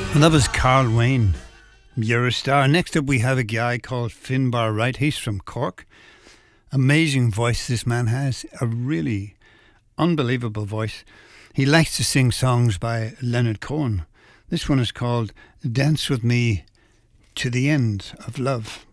And that was Carl Wayne, You're a Star. Next up we have a guy called Finbar Wright. He's from Cork. Amazing voice this man has. A really unbelievable voice. He likes to sing songs by Leonard Cohen. This one is called Dance With Me to the End of Love.